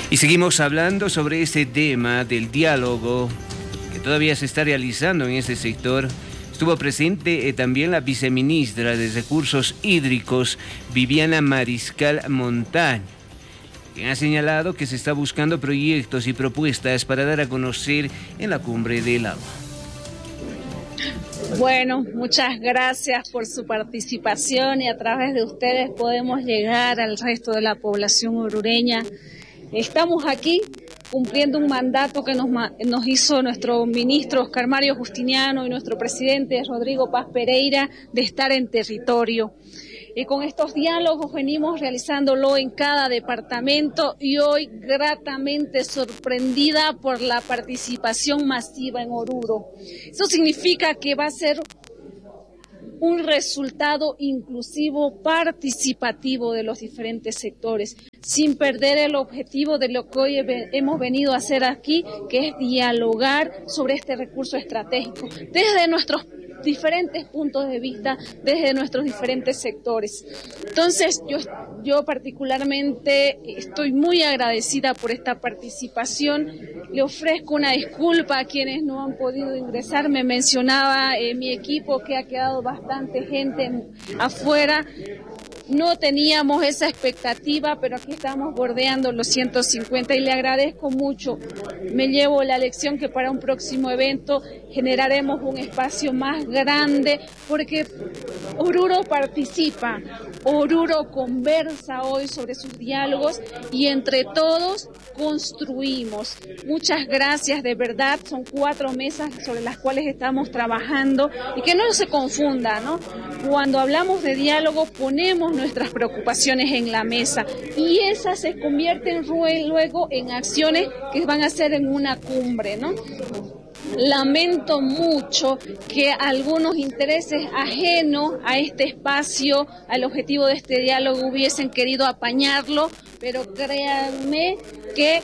Y seguimos hablando sobre este tema del diálogo que todavía se está realizando en este sector. Estuvo presente también la viceministra de Recursos Hídricos, Viviana Mariscal Montaño, quien ha señalado que se está buscando proyectos y propuestas para dar a conocer en la Cumbre del Agua. Bueno, muchas gracias por su participación y a través de ustedes podemos llegar al resto de la población orureña. Estamos aquí cumpliendo un mandato que nos hizo nuestro ministro Oscar Mario Justiniano y nuestro presidente Rodrigo Paz Pereira de estar en territorio. Y con estos diálogos venimos realizándolo en cada departamento y hoy gratamente sorprendida por la participación masiva en Oruro. Eso significa que va a ser un resultado inclusivo, participativo de los diferentes sectores, sin perder el objetivo de lo que hoy hemos venido a hacer aquí, que es dialogar sobre este recurso estratégico, desde nuestros diferentes puntos de vista, desde nuestros diferentes sectores. Entonces, yo particularmente estoy muy agradecida por esta participación. Le ofrezco una disculpa a quienes no han podido ingresar. Me mencionaba mi equipo que ha quedado bastante gente afuera. No teníamos esa expectativa, pero aquí estamos bordeando los 150 y le agradezco mucho. Me llevo la lección que para un próximo evento generaremos un espacio más grande porque Oruro participa, Oruro conversa hoy sobre sus diálogos y entre todos construimos. Muchas gracias, de verdad, son 4 mesas sobre las cuales estamos trabajando y que no se confunda, ¿no? Cuando hablamos de diálogo ponemos nuestras preocupaciones en la mesa y esas se convierten luego en acciones que van a ser en una cumbre, ¿no? Lamento mucho que algunos intereses ajenos a este espacio, al objetivo de este diálogo, hubiesen querido apañarlo, pero créanme que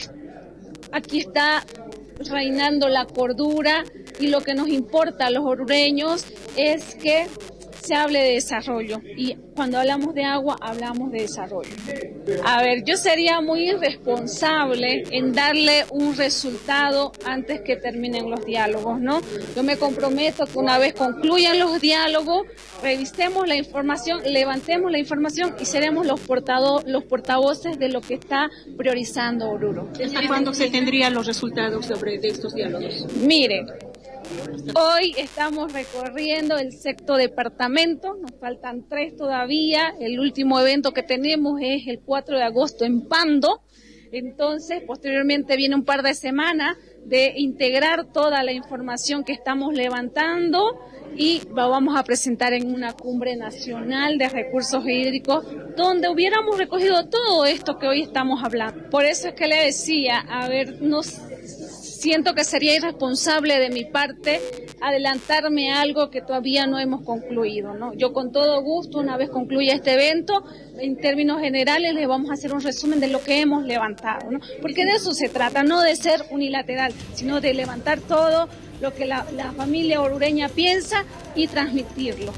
aquí está reinando la cordura y lo que nos importa a los orureños es que se hable de desarrollo y cuando hablamos de agua hablamos de desarrollo. A ver, yo sería muy irresponsable en darle un resultado antes que terminen los diálogos, ¿no? Yo me comprometo que una vez concluyan los diálogos, revisemos la información, levantemos la información y seremos los portavoces de lo que está priorizando Oruro. ¿Hasta cuándo se tendrían los resultados de estos diálogos? Mire, hoy estamos recorriendo el sexto departamento, nos faltan 3 todavía, el último evento que tenemos es el 4 de agosto en Pando, entonces posteriormente viene un par de semanas de integrar toda la información que estamos levantando y lo vamos a presentar en una cumbre nacional de recursos hídricos donde hubiéramos recogido todo esto que hoy estamos hablando. Por eso es que le decía, siento que sería irresponsable de mi parte adelantarme a algo que todavía no hemos concluido, ¿no? Yo con todo gusto, una vez concluya este evento, en términos generales les vamos a hacer un resumen de lo que hemos levantado, ¿no? Porque de eso se trata, no de ser unilateral, sino de levantar todo lo que la familia orureña piensa y transmitirlo.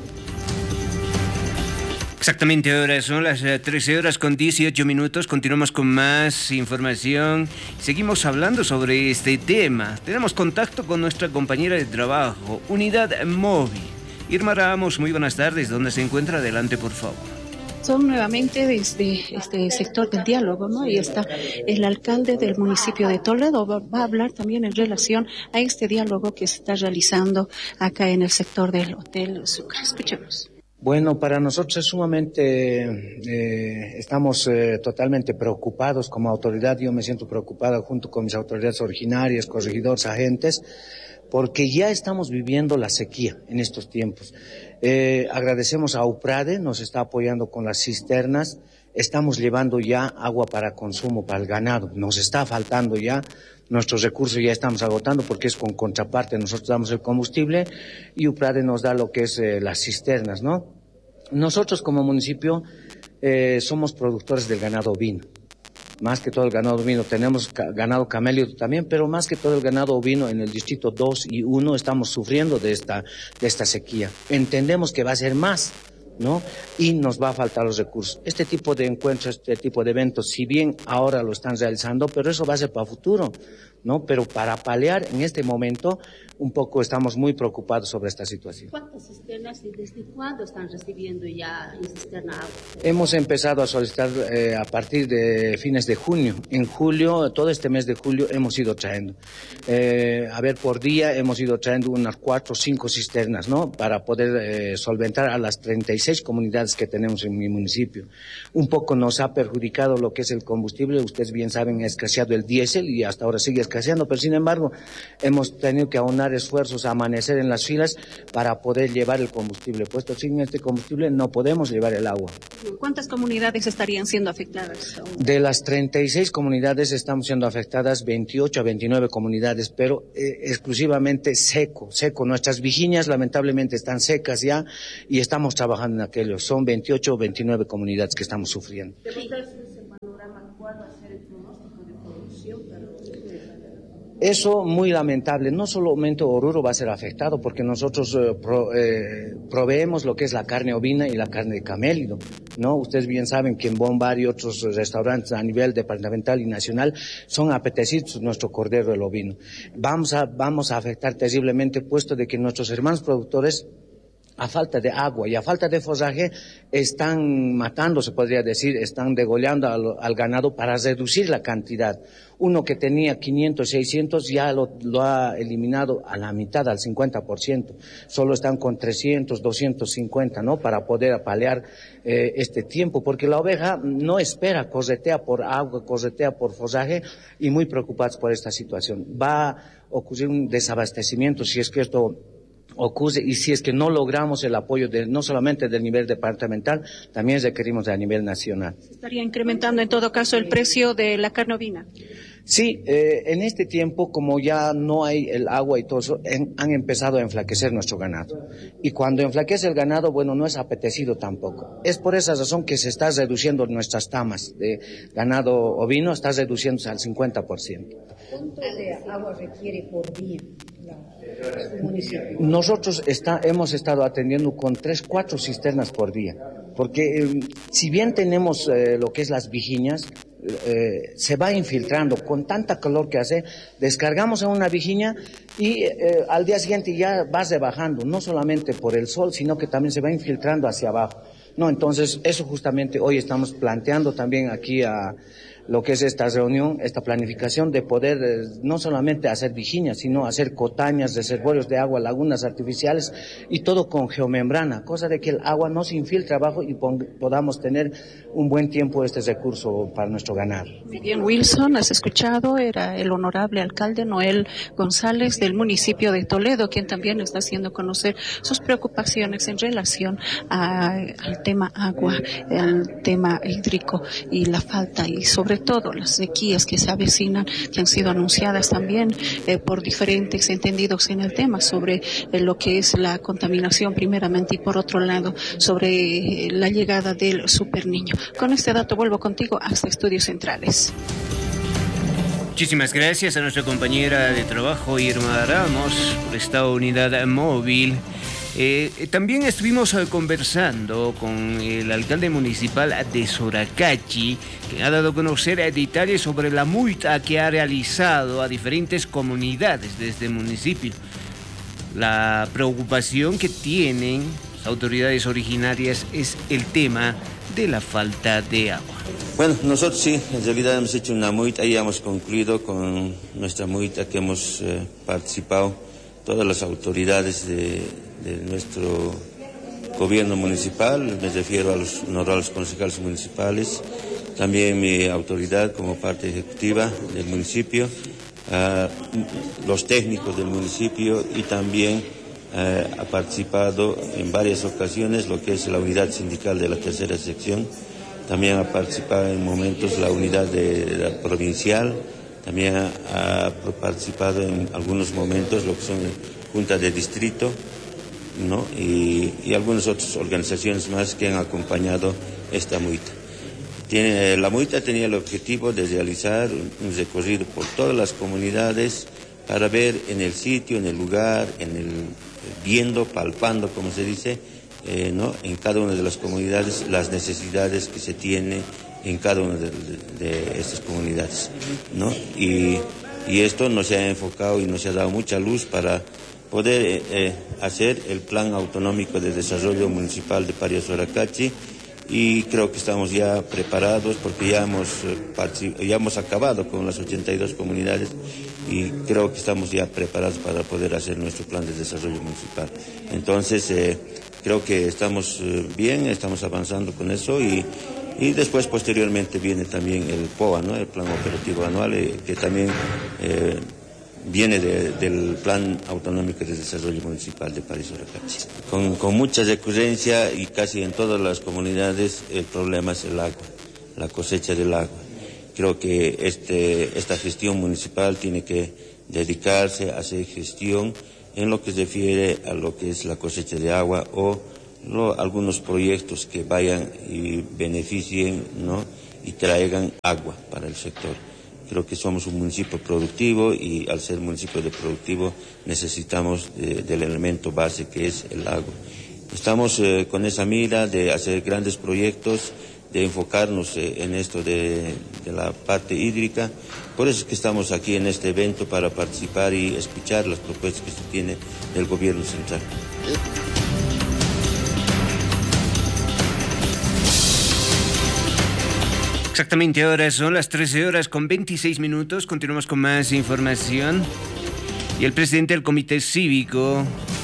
Exactamente, ahora son las 13 horas con 18 minutos. Continuamos con más información. Seguimos hablando sobre este tema. Tenemos contacto con nuestra compañera de trabajo, Unidad Móvil. Irma Ramos, muy buenas tardes. ¿Dónde se encuentra? Adelante, por favor. Son nuevamente desde este sector del diálogo, ¿no? Y está el alcalde del municipio de Toledo, va a hablar también en relación a este diálogo que se está realizando acá en el sector del Hotel Sucre. Escuchemos. Bueno, para nosotros es sumamente, estamos totalmente preocupados como autoridad. Yo me siento preocupado junto con mis autoridades originarias, corregidores, agentes, porque ya estamos viviendo la sequía en estos tiempos. Agradecemos a UPRADE, nos está apoyando con las cisternas. Estamos llevando ya agua para consumo para el ganado. Nos está faltando ya. Nuestros recursos ya estamos agotando porque es con contraparte. Nosotros damos el combustible y UPRADE nos da lo que es las cisternas, ¿no? Nosotros como municipio somos productores del ganado ovino. Más que todo el ganado ovino. Tenemos ganado camello también, pero más que todo el ganado ovino en el distrito 2 y 1 estamos sufriendo de esta sequía. Entendemos que va a ser más ¿no? Y nos va a faltar los recursos. Este tipo de encuentros, este tipo de eventos, si bien ahora lo están realizando, pero eso va a ser para futuro, ¿no? Pero para paliar en este momento, un poco estamos muy preocupados sobre esta situación. ¿Cuántas cisternas y desde cuándo están recibiendo ya en cisterna agua? Hemos empezado a solicitar a partir de fines de junio. En julio, todo este mes de julio, hemos ido trayendo. Por día hemos ido trayendo unas 4 o 5 cisternas, ¿no? Para poder solventar a las 36 comunidades que tenemos en mi municipio. Un poco nos ha perjudicado lo que es el combustible. Ustedes bien saben, ha escaseado el diésel y hasta ahora sigue escaseando, pero sin embargo, hemos tenido que aunar esfuerzos, amanecer en las filas para poder llevar el combustible, puesto sin este combustible no podemos llevar el agua. ¿Cuántas comunidades estarían siendo afectadas? De las 36 comunidades estamos siendo afectadas 28 a 29 comunidades, pero exclusivamente seco. Nuestras vigiñas lamentablemente están secas ya y estamos trabajando en aquello. Son 28 o 29 comunidades que estamos sufriendo. Eso muy lamentable. No solamente Oruro va a ser afectado porque nosotros proveemos lo que es la carne ovina y la carne de camélido, ¿no? Ustedes bien saben que en Bombar y otros restaurantes a nivel departamental y nacional son apetecidos nuestro cordero el ovino. Vamos a afectar terriblemente, puesto de que nuestros hermanos productores, a falta de agua y a falta de follaje, están matando, se podría decir, están degollando al ganado para reducir la cantidad. Uno que tenía 500, 600 ya lo ha eliminado a la mitad, al 50%. Solo están con 300, 250, ¿no? Para poder paliar este tiempo, porque la oveja no espera, corretea por agua, corretea por follaje y muy preocupados por esta situación. Va a ocurrir un desabastecimiento si es que esto ocurre y si es que no logramos el apoyo no solamente del nivel departamental, también requerimos a nivel nacional. ¿Se estaría incrementando en todo caso el precio de la carne ovina? Sí, en este tiempo, como ya no hay el agua y todo eso, han empezado a enflaquecer nuestro ganado. Y cuando enflaquece el ganado, bueno, no es apetecido tampoco. Es por esa razón que se está reduciendo nuestras tamas de ganado ovino, está reduciéndose al 50%. ¿Cuánto de agua requiere por día su municipio? Nosotros hemos estado atendiendo con 3, 4 cisternas por día, porque si bien tenemos lo que es las vigiñas, se va infiltrando con tanta calor que hace, descargamos a una vigiña y al día siguiente ya va rebajando, no solamente por el sol, sino que también se va infiltrando hacia abajo. No, entonces eso justamente hoy estamos planteando también aquí a lo que es esta reunión, esta planificación de poder no solamente hacer vigiñas, sino hacer cotañas, reservorios de agua, lagunas artificiales y todo con geomembrana, cosa de que el agua no se infiltre abajo y podamos tener un buen tiempo este recurso para nuestro ganado. Bien, Wilson, has escuchado, era el honorable alcalde Noel González del municipio de Toledo, quien también está haciendo conocer sus preocupaciones en relación al tema agua, el tema hídrico y la falta y sobre todo las sequías que se avecinan, que han sido anunciadas también por diferentes entendidos en el tema sobre lo que es la contaminación primeramente y por otro lado sobre la llegada del superniño. Con este dato vuelvo contigo hasta Estudios Centrales. Muchísimas gracias a nuestra compañera de trabajo Irma Ramos por esta unidad móvil. También estuvimos conversando con el alcalde municipal de Soracachi, que ha dado a conocer detalles sobre la multa que ha realizado a diferentes comunidades de este municipio. La preocupación que tienen las autoridades originarias es el tema de la falta de agua. Bueno, nosotros sí, en realidad hemos hecho una multa y hemos concluido con nuestra multa que hemos participado todas las autoridades de nuestro gobierno municipal, me refiero a los honorables concejales municipales, también mi autoridad como parte ejecutiva del municipio, los técnicos del municipio y también ha participado en varias ocasiones lo que es la unidad sindical de la tercera sección, también ha participado en momentos la unidad de la provincial, también ha participado en algunos momentos lo que son juntas de distrito, ¿no? y algunas otras organizaciones más que han acompañado esta multa. La multa tenía el objetivo de realizar un recorrido por todas las comunidades para ver en el sitio, en el lugar, viendo, palpando, como se dice, ¿no? en cada una de las comunidades las necesidades que se tiene en cada una de estas comunidades, ¿no? Y esto nos ha enfocado y nos ha dado mucha luz para poder hacer el Plan Autonómico de Desarrollo Municipal de Pari Soracachi, y creo que estamos ya preparados porque ya hemos acabado con las 82 comunidades y creo que estamos ya preparados para poder hacer nuestro plan de desarrollo municipal. Entonces, creo que estamos bien, estamos avanzando con eso y después posteriormente viene también el POA, ¿no? El Plan Operativo Anual, que también viene del Plan Autonómico de Desarrollo Municipal de Pari Soracachi. Con mucha recurrencia y casi en todas las comunidades el problema es el agua, la cosecha del agua. Creo que esta gestión municipal tiene que dedicarse a hacer gestión en lo que se refiere a lo que es la cosecha de agua o algunos proyectos que vayan y beneficien, ¿no? y traigan agua para el sector. Creo que somos un municipio productivo y al ser municipio productivo necesitamos del elemento base que es el agua. Estamos con esa mira de hacer grandes proyectos, de enfocarnos en esto de la parte hídrica. Por eso es que estamos aquí en este evento para participar y escuchar las propuestas que se tiene del gobierno central. Exactamente, ahora son las 13 horas con 26 minutos. Continuamos con más información. Y el presidente del Comité Cívico,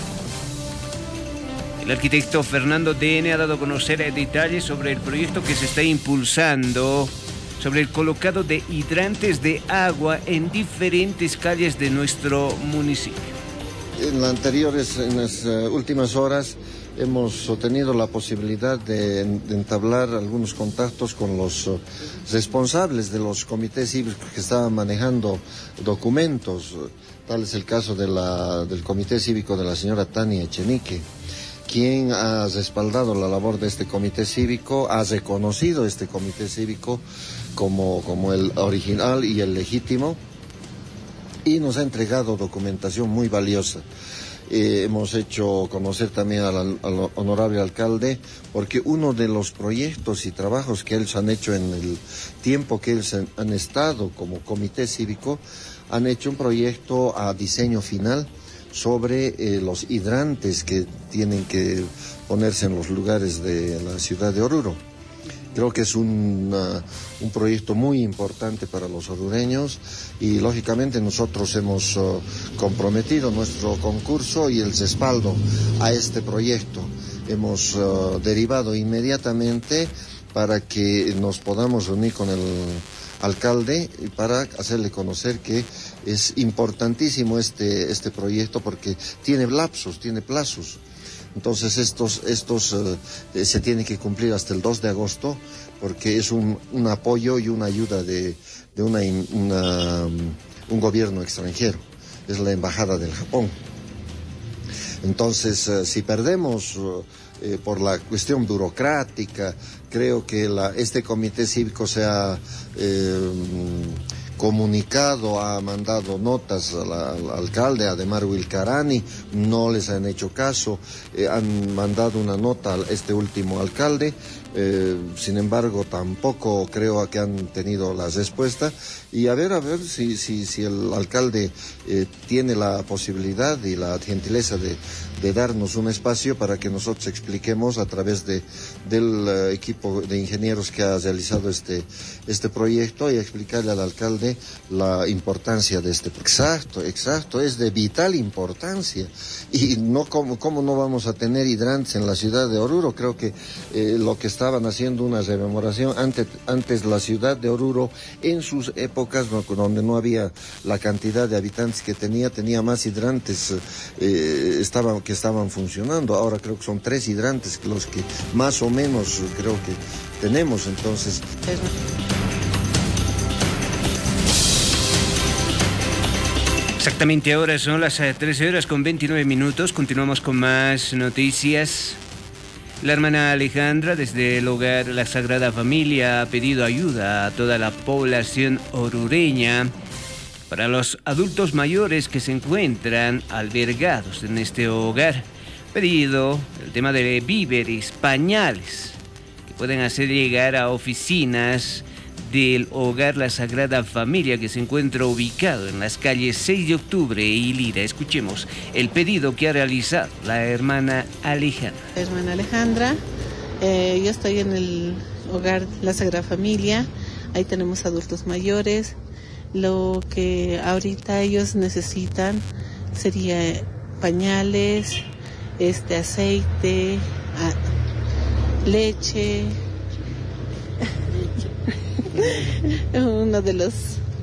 el arquitecto Fernando DN, ha dado a conocer detalles sobre el proyecto que se está impulsando sobre el colocado de hidrantes de agua en diferentes calles de nuestro municipio. En las últimas horas hemos tenido la posibilidad de entablar algunos contactos con los responsables de los comités cívicos que estaban manejando documentos. Tal es el caso del comité cívico de la señora Tania Echenique, quien ha respaldado la labor de este comité cívico, ha reconocido este comité cívico como el original y el legítimo, y nos ha entregado documentación muy valiosa. Hemos hecho conocer también al honorable alcalde, porque uno de los proyectos y trabajos que ellos han hecho en el tiempo que ellos han estado como comité cívico, han hecho un proyecto a diseño final sobre los hidrantes que tienen que ponerse en los lugares de la ciudad de Oruro. Creo que es un proyecto muy importante para los orureños y lógicamente nosotros hemos comprometido nuestro concurso y el respaldo a este proyecto. Hemos derivado inmediatamente para que nos podamos reunir con el alcalde para hacerle conocer que es importantísimo este proyecto porque tiene lapsos, tiene plazos. Entonces estos se tienen que cumplir hasta el 2 de agosto porque es un apoyo y una ayuda de un gobierno extranjero, es la Embajada del Japón. Entonces, si perdemos por la cuestión burocrática, creo que este comité cívico se ha comunicado, ha mandado notas al alcalde, a Ademar Wilcarani, no les han hecho caso, han mandado una nota a este último alcalde, sin embargo tampoco creo que han tenido la respuesta, y a ver si el alcalde tiene la posibilidad y la gentileza de darnos un espacio para que nosotros expliquemos a través del equipo de ingenieros que ha realizado este proyecto y explicarle al alcalde la importancia de este proyecto. Exacto, es de vital importancia. Y ¿cómo no vamos a tener hidrantes en la ciudad de Oruro? Creo que lo que estaban haciendo una rememoración, antes la ciudad de Oruro, en sus épocas donde no había la cantidad de habitantes que tenía más hidrantes que estaban funcionando. Ahora creo que son 3 hidrantes los que más o menos creo que tenemos, entonces... Exactamente, ahora son las 13 horas con 29 minutos. Continuamos con más noticias. La hermana Alejandra, desde el hogar La Sagrada Familia, ha pedido ayuda a toda la población orureña para los adultos mayores que se encuentran albergados en este hogar. pedido el tema de víveres, pañales, que pueden hacer llegar a oficinas del Hogar La Sagrada Familia, que se encuentra ubicado en las calles 6 de octubre y Lira. Escuchemos el pedido que ha realizado la hermana Alejandra. Hermana Alejandra, yo estoy en el Hogar La Sagrada Familia, ahí tenemos adultos mayores. Lo que ahorita ellos necesitan sería pañales, aceite, leche. Uno de los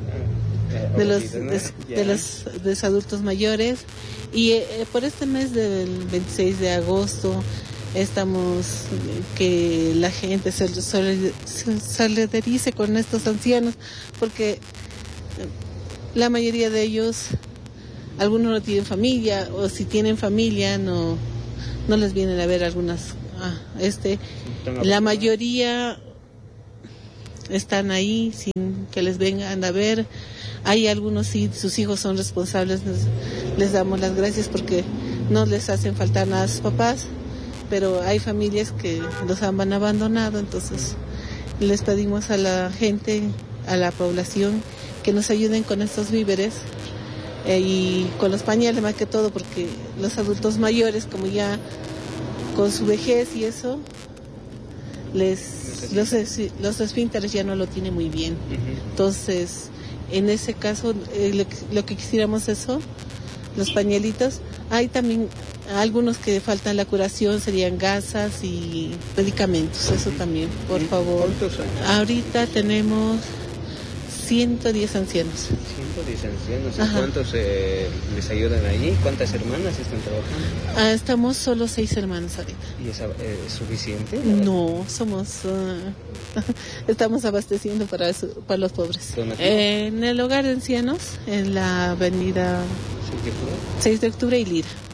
adultos mayores, y por este mes del 26 de agosto estamos que la gente se solidarice con estos ancianos, porque la mayoría de ellos, algunos no tienen familia, o si tienen familia no les vienen a ver algunas. La mayoría están ahí sin que les vengan a ver. Hay algunos sí, sus hijos son responsables, les damos las gracias porque no les hacen faltar nada a sus papás, pero hay familias que los han abandonado, entonces les pedimos a la gente, a la población, que nos ayuden con estos víveres y con los pañales más que todo, porque los adultos mayores, como ya con su vejez y eso, los esfínteres ya no lo tienen muy bien. Entonces, en ese caso, lo que quisiéramos eso, los pañuelitos. Hay también algunos que faltan la curación, serían gasas y medicamentos, eso también, por favor. ¿Cuántos años? Ahorita tenemos 110 ancianos. 110 ancianos. Ajá. ¿Cuántos les ayudan allí? ¿Cuántas hermanas están trabajando? Estamos solo 6 hermanos ahorita. ¿Y es suficiente? No, estamos abasteciendo para los pobres. En el hogar de ancianos, en la avenida 6 de octubre y Lira.